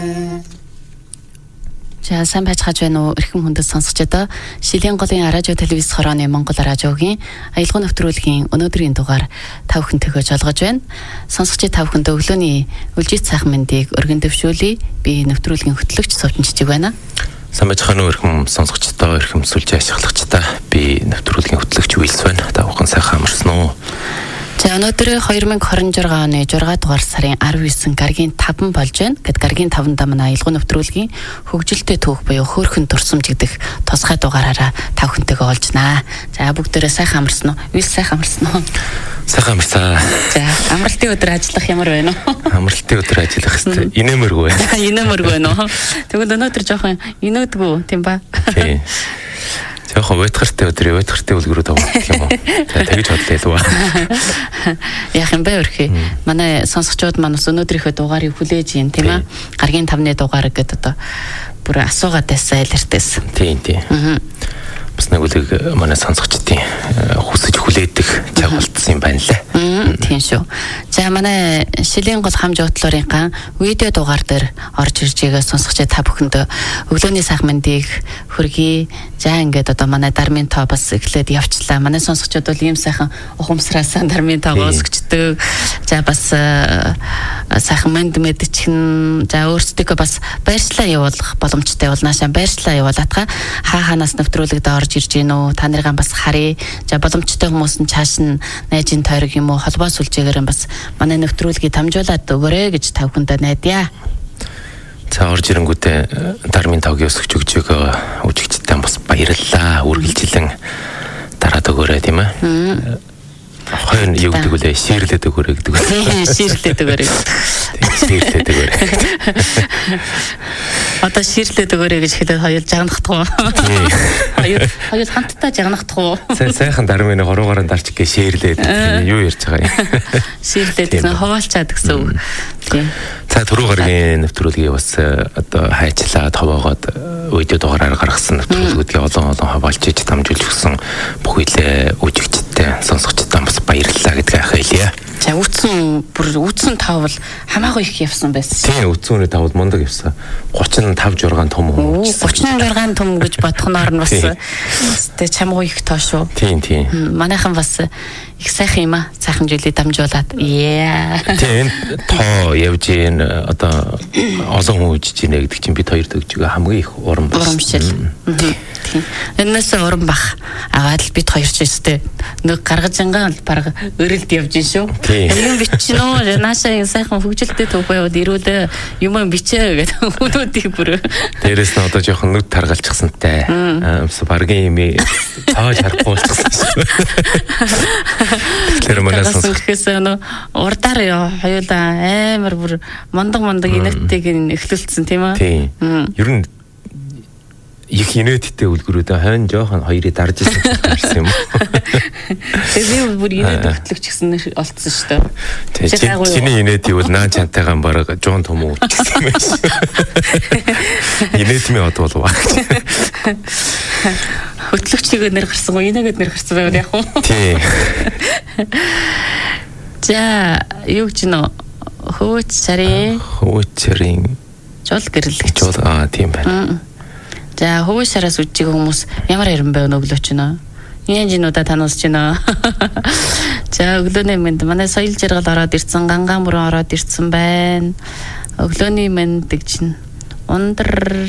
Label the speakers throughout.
Speaker 1: За сайн байцгааж байна уу эрхэм хүндэт сонсогчдоо Шилийн голын радио телевиз хорооны Монгол радиогийн аялал нэвтрүүлгийн өнөөдрийн дугаар тав хүнтэйгөө жолгож байна. Сонсогч тав хүнд өглөөний үлжит сайхан мэндийг өргөн дэвшүүлье. Би нэвтрүүлгийн хөтлөгч Сувчин Жижиг байна.
Speaker 2: Сайн байцгаана уу эрхэм сонсогчдоо эрхэм сүлжээ ашиглагчдаа би нэвтрүүлгийн хөтлөгч Уилс байна. Та бүхэн сайхан амарсан уу?
Speaker 1: За өнөөдөр 2026 оны 6 дугаар сарын 19 гаргийн 5 болж байна. Гэт гаргийн 5-нд манай аялал нэвтрүүлгийн хөгжилтэй түүх буюу хөөрхөн дурсамж гэдэг тусгай дугаараараа тав хүнтэйгээ олжнаа. За бүгдээрээ сайхан амарсан уу? Уилс сайхан амарсан уу?
Speaker 2: Сайхан амарсаа.
Speaker 1: За амралтын өдөр ажиллах ямар байна уу?
Speaker 2: Амралтын өдөр ажиллах хэвээр инээмэргүй байна.
Speaker 1: Инээмэргүй байна уу? Тэгвэл өнөөдөр жоохон инээдгүй тийм ба?
Speaker 2: Тийм. Яхаа ветгэртэй өдөр ветгэртэй үлгэрүүд авах юм уу? За тэгж бодлоо л ба.
Speaker 1: Яах юм бэ өрхий? Манай сонсогчдод манаас өнөөдрийнхөө дугаарыг хүлээж ийн тийм аа. Гаргийн 5-ны дугаар гэдэг одоо бүр асуугаад байсан илэртэйс.
Speaker 2: Тийм. Бас нэг үлэг манай сонсогчдын хүсэж хүлээдэг цаг болтсон юм байна лээ.
Speaker 1: Тийм шүү. За манай Шилийн гол хамж утлуурынхаа видео дугаар дээр орж ирж байгаа сонсогчдод та бүхэнд өглөөний сайхан мэндийг хүргэе. За ингээд одоо манай дармын тоо бас эхлээд явчлаа. Манай сонсогчдод бол ийм сайхан ухамсараасаа дармын тоогоо өсгчдөг. За бас сайхан мэнд мэдчихэн. За өөрсдөө бас баярчлаа явуулах боломжтой бол наашаа баярчлаа явуулаатга хаанаас нэвтрүүлэгдээ орж ирж гин үү? Та нарыгаа бас харъя. За боломжтой хүмүүс нь цааш нь найзын тойрог юм уу холбоо сүлжээгээр бас манай нэвтрүүлгийг дамжуулаад өгөөрэй гэж та бүхэндээ найдаа.
Speaker 2: За орж ирэнгүүтээ дармын тавгийн өсгч өгч байгаа үжигчтэй бас баярлалаа. Үргэлжилэн дараад өгөөрэй тийм ээ. Хоёр юу гэдэг вэ? Ширлээд өгөөрэй гэдэг үү?
Speaker 1: Ширлээд өгөөрэй.
Speaker 2: Ширлээд өгөөрэй.
Speaker 1: Одоо ширлээд өгөөрэй гэж хэлээд хоёул жагнахдах уу? Хоёул хамтдаа жагнахдах уу?
Speaker 2: Сайхан дармын хоруугаар дарч гээ ширлээд юу ярьж байгаа юм?
Speaker 1: Ширлээд гэсэн хуваалцаад гэсэн үг. Тийм.
Speaker 2: За түрүү гаргийн нэвтрүүлгийг бас одоо хайчлаад хаваагаад видео дугаараар гаргасан нэвтрүүлгүүдийг олон хаваалчиж дамжуулж өгсөн бүх үйлээ үжигчтэй сонсогчдаа бас баярлалаа гэдгийг ахиалъя.
Speaker 1: За үтсэн тав бол хамаагүй их явсан байсан.
Speaker 2: Тийм үтсэн үнэ тавд мундаг явсан. 35 6 том хүн.
Speaker 1: 36 том гэж бодхоноор нь бас тэ чамгүй их тоо шүү.
Speaker 2: Тийм.
Speaker 1: Манайхан бас их сайхан юм аа. Сайхан зүйлийг дамжуулаад.
Speaker 2: Тийм тоо явж ийн одоо олон хүн үжиж ийнэ гэдэг чинь бид хоёр төгжөг хамгийн их урам
Speaker 1: урамшил. Тийм. Энэс урам бах. Агаад л бид хоёр ч өстэй нэг гаргаж ингаал бараг өрөлд явж ин шүү. Юм бичнэ. Наашаа сайхан хөгжилтэй түүх байвал ирүүлээ. Юм бичээ гэдэг хүмүүсийг бүр.
Speaker 2: Дээрээс нь одоо жоохон нүд таргалчихсантай. Баргийн юм цааж харахгүй болчихсон шүү. Тэгэхээр манаас
Speaker 1: гэхээс урдаар хоёулаа амар бүр мондог инээдтэйг эхлүүлсэн тийм аа.
Speaker 2: Тийм. Ер нь их инээдтэй үлгэрүүд хойно жоохон хоёрыг дарж ирсэн юм.
Speaker 1: Тэгээ би бүр инээд хөтлөгч гэсэн олцсон шүү дээ.
Speaker 2: Тэгээ чиний инээдийг бол наа чантайгаа бараг жуун том үлдсэн юм байна. Инээдмийн од болов.
Speaker 1: Хөтлөгчийг нэр гарсан уу? Инээгээд нэр гарсан байвал яах вэ?
Speaker 2: Тийм.
Speaker 1: За юу гэж нөө хөөц сарын жол гэрлэгч.
Speaker 2: Тийм байна.
Speaker 1: За хөвөө сараас үжиг хүмүүс ямар яран байв өглөөч нөө. Инженуудаа танаас ч нөө. За өглөөний мэнд манай соёл жаргал ороод ирсэн, гангаан бүрэн ороод ирсэн байна. Өглөөний мэнд гэж ундар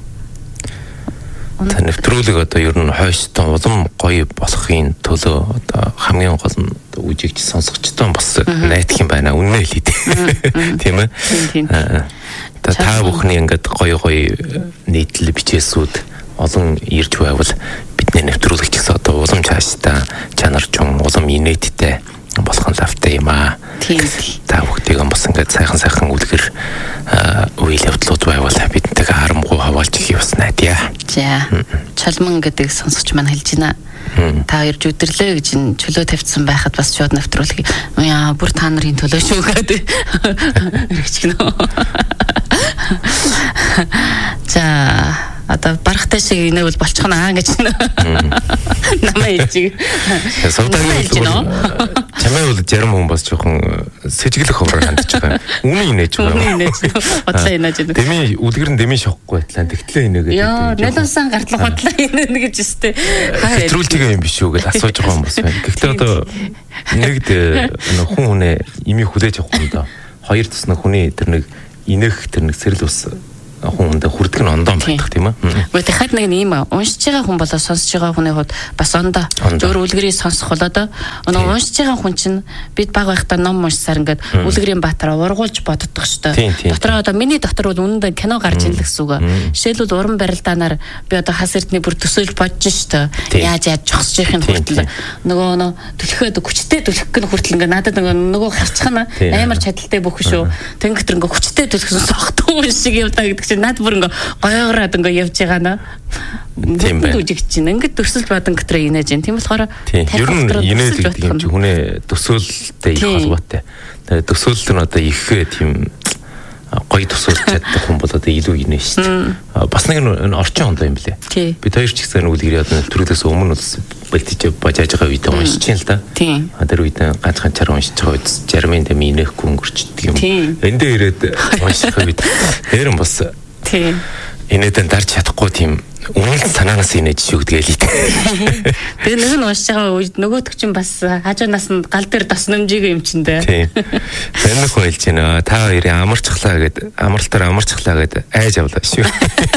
Speaker 2: нэвтрүүлэг одоо ер нь хойштон улам гоё болохын төлөө одоо хамгийн гол нь үжигч сонсогчтой бас найдах юм байна. Үнэн хэлээ. Тийм ээ.
Speaker 1: Тийм.
Speaker 2: Та бүхний ингээд гоё нийтлэл бичээсүүд олон ирж байвал бидний нэвтрүүлэгч гэсэн одоо улам цаашдаа чанар чон улам инээдтэй болох нь лавтай юм аа.
Speaker 1: Тийм.
Speaker 2: Та бүхнийг бас ингээд сайхан үлгэр үйл явдлууд байвал бидэнтэйгээ харамгүй хаваалж их бас найдаа.
Speaker 1: За чолмон гэдэг сонсогч маань хэлж байна. Та ирж өдөрлөө гэж чөлөө тавьсан байхад бас шууд нэвтрүүлэх. Бүр та нарын төлөө шүү гэдэг. Ирчихнэ. За одоо барахтай шиг инэвэл болчихно гэж намаа хэлж.
Speaker 2: Савтаа хэлж Чамаа бол зарим хүн бас жоохон сэжиглэх хувраар хандж байгаа юм. Үнэн инээж байгаа.
Speaker 1: Үнэн инээж. Бодлоо инээж.
Speaker 2: Дэмий үлгэр нь дэмий шохгүй байтлаа. Тэгтлээ инээгээд.
Speaker 1: Яа, налуусан гартлах бодлоо инээнэ гэж өстэй.
Speaker 2: Хэтрүүлж байгаа юм биш үү гэж асууж байгаа юм бас байна. Гэхдээ одоо нэгд хүн хүнээ имийг хүлээж авах юм да. Хоёр туснаа хүний тэр нэг инээх тэр нэг сэрэл ус хүндээ хүрдэг нь ондоо байдаг тийм ээ.
Speaker 1: Гэхдээ хаад нэг юм уншиж байгаа хүн болоо сонсож байгаа хүний хувьд бас ондоо зөөр үлгэрийг сонсох болоод өнөө уншиж байгаа хүн чинь бид баг байхдаа ном уншсаар ингээд үлгэрийн баатараа ургуулж боддог штэ. Дотроо одоо миний дотор бол үнэндээ кино гарч ийн л гэсэн үг. Жишээлбэл уран барилдаанаар би одоо хас эрдний бүр төсөөлж бодож штэ. Яаж зогсож явахын хүртэл нөгөө төлөхөд хүчтэй төлөх гэн хүртэл ингээд надад нөгөө харчих нь амар чадaltaй бүх шүү. Тэнгэр тэр ингээд хүчтэй төлөхсөн сохтуу шиг явдаа гэдэг чинь над бүр ингээ гоёограад ингээ явж байгаа наа. Тийм байх. Үжигч чинь ингээ төсөлж бадан гэтрэ инээж юм. Тийм болохоор
Speaker 2: ер нь инээд гэдэг юм чи хүнээ төсөөлтэй их холбоотой. Тэгээд төсөөлт нь одоо ихээ тийм гоё төсөөлж чаддаг хүн бол одоо илүү инээ шүү дээ. Бас нэг орчин ондоо юм блэ. Бид хоёр ч гэсэн үлгэр одоо төрөлөөс өмнө бас бэлтэж бажааж байгаа үед уншиж чинь л да. Тэр үед ганцхан чар уншиж байгаа үед жармын дэм инээхгүй өнгөрчдөг юм. Эндээ ирээд унших үед тэр нь бас инээдэн дарж чадахгүй тийм үнэн санаанаас инээж шүгдгээл ий.
Speaker 1: Тэгээ нэг нь уншиж байгаа үед нөгөөдөг чинь бас хажуунаас нь гал дээр тосnomжиг юм чинь дээ.
Speaker 2: Тийм. Энэ хүн хэлж байна. Та хоёрын амарчглаа гэд амралтаар амарчглаа гэд айж авлаа шүү.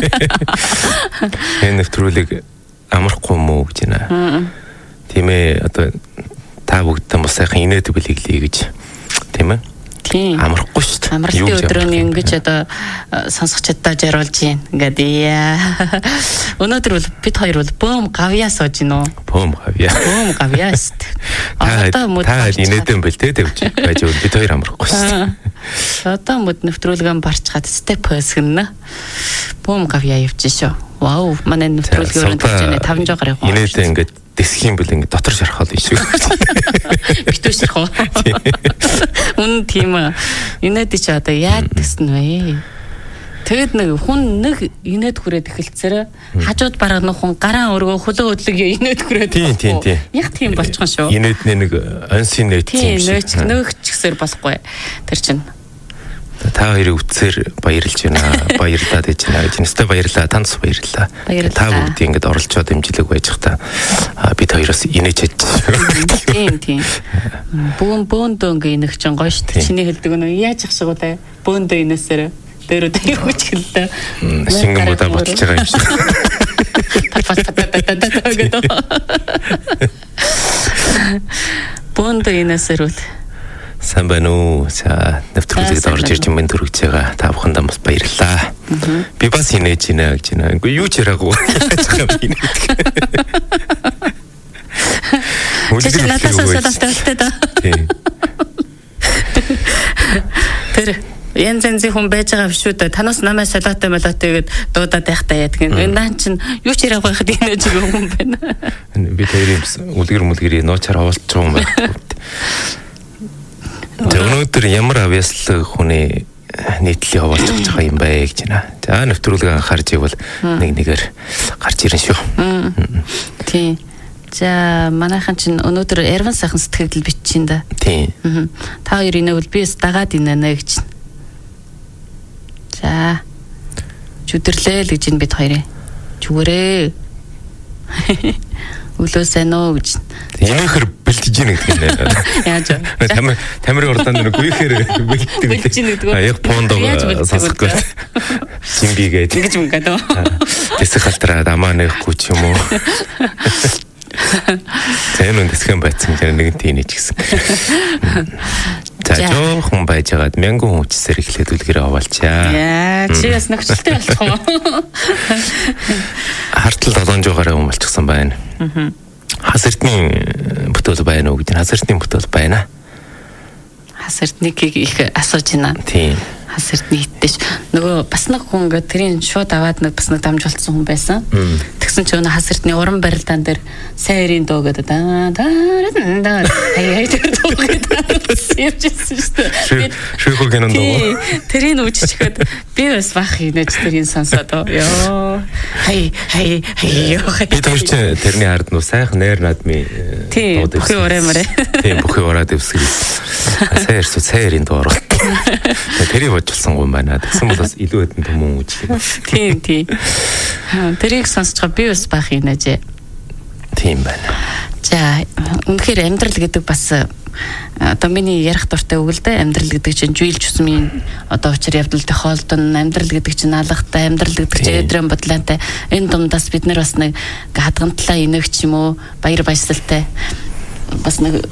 Speaker 2: Энэ нэвтрүүлэг амархгүй мүү гэж байна. Тийм ээ одоо та бүгдээ бас сайхан инээдэг билеглээ гэж тийм ээ. Амархгүй шүү дээ.
Speaker 1: Амралтын өдрөө ингэж одоо сонсох чаддаа жаруулж гин. Ингээд яа. Өнөөдөр бол бид хоёр бол бөөм гавьяа сууж гин үү?
Speaker 2: Бөөм гавьяа.
Speaker 1: Бөөм гавьяа шүү дээ.
Speaker 2: Та инээдэн бэл тэ тавьж байж бид хоёр амархгүй шүү дээ.
Speaker 1: Одоо мод нэвтрүүлгэн барчгаад степ хэсгэнэ. Бөөм гавьяа явж шүү. Вау, манай нэвтрүүлгийн өрөөнд 500 гаруй.
Speaker 2: Инээдэн ингээд дэсхийн бэл ингээд дотор шархаад иш шүү.
Speaker 1: Битүү шархаа. Үн тийм аа. Инээд чи одоо яаж тэснэ вэ? Тэгэд нэг хүн нэг инээд хүрээд эхэлцээрээ хажууд бараг нэг хүн гараа өргөө хөлөө хөдлөг инээд хүрээд.
Speaker 2: Тийм.
Speaker 1: Яг тийм болчихсон шүү.
Speaker 2: Инээдний нэг онсын нөөц юм
Speaker 1: шиг. Нөөч гэсээр болохгүй. Тэр чинь
Speaker 2: та хоёрын үтсээр баярлж байна. Баярлалаа гэж байна. Жинстэй баярлалаа. Танц баярлалаа. Та бүгд ингэж оролцоод дэмжлэг байж та бид хоёроос инээж чадж.
Speaker 1: Тийм. Бөөндөө ингэ инэх чинь гоё шүү дээ. Чиний хэлдэг нь яаж ах шиг уу те. Бөөндөө инээсээр дээрөө даяг хүч хэлдэг.
Speaker 2: Шингэн бодоо ботж байгаа юм шиг.
Speaker 1: Гэдэг. Бөөндөө инээсээр үл
Speaker 2: сайн байна уу? За нэвтрүүлэгт орж ирж юм төрөгж байгаа. Та бүхэндээ бас баярлалаа. Би бас инээж байна гэж байна. Үгүй юу ч яраагүй.
Speaker 1: Чи надаас солиотой да. Тэр янз-янзын хүн байж байгаа биш үү дээ. Танаас намайг солиотой гэд дуудаад байхдаа яадаг. Энэ наан чинь юу ч яраагүй хад инээж байгаа хүн байна.
Speaker 2: Би тэрийн үлгэр нуучаар хавуулж байгаа юм байна. Өнөөдөр ямар авьяаслаг хүний нийтлэлийг хавуулж байгаа юм бэ гэж байна. За нэвтрүүлэг анхаарч ивэл нэгээр гарч ирэн шүү.
Speaker 1: Тийм. За манайхан чинь өнөөдөр Эрван сайхан сэтгэл бичиж байна да.
Speaker 2: Тийм.
Speaker 1: Та хоёр инэвэл би дагаад инэнэ гэж. За. Чүдэрлээ л гэж бид хоёрын. Чүгээрээ. Өглөө сайн уу гэж.
Speaker 2: Инээхэр бэлтэж ийн гэдэг юм.
Speaker 1: Яаж
Speaker 2: вэ? Тамирын урдаанд нэг гүйхээр бэлтдэг. Яг пондоо сасахгүй. Жимбигээд.
Speaker 1: Ингэж юм гэдэг.
Speaker 2: Тэсэх халтраад амаа нэхгүй ч юм уу. Зэн үндэсгэн байцсан гэж нэгэн тийнэж гисэн. За жоохон байж байгаад мянган хүчсээр эхлээд үлгэрээ хаваалчаа.
Speaker 1: Яа, чи бас нөхцөлтэй болох уу?
Speaker 2: Хартал 700 гаруй хүн болчихсон байна. Хас эрдний бүтээл байна уу гэж. Хас эрдний бүтээл байна.
Speaker 1: Хас эрднийг их асууж байна.
Speaker 2: Тийм.
Speaker 1: Хас эрдний хиттэйш. Нөгөө бас нэг хүн ингээд тэрийн шууд аваад нэг бас нэг дамжуулсан хүн байсан. Тэгсэн Тэгсэн чи өнө хас эрдний уран барилдаан дээр сайрын дуу гэдэг хай явжсэн шүү дээ.
Speaker 2: Шүүхүү гэнэн дуу.
Speaker 1: Тэрийг үжчихээд би бас бах инеж тэрийг сонсоод ёо хай.
Speaker 2: Би төрч тэрний ард нуу сайхан нэр надми
Speaker 1: дууд бүхий урамаарэ.
Speaker 2: Тийм бүхий ураад өвсгөл. Сайрын дуу орох. Тэрийг бодчихсан юм байна. Тэгсэн бол бас илүү хэдэн түмэн үжих юм.
Speaker 1: Тийм. Тэрийг сонсчоо би бас бах инеж.
Speaker 2: Тийм байна.
Speaker 1: За үнэхээр амьдрал гэдэг бас одоо миний ярих дуртай үг л дээ. Амьдрал гэдэг чинь жийлж усмын одоо учир явдалтай хоолтон, амьдрал гэдэг чинь алгатай, амьдрал гэдэг чинь эдрэн бодлоотой. Энэ дундаас бид нар бас нэг хадгантлаа инэгч юм уу, баяр баясгалтай бас нэг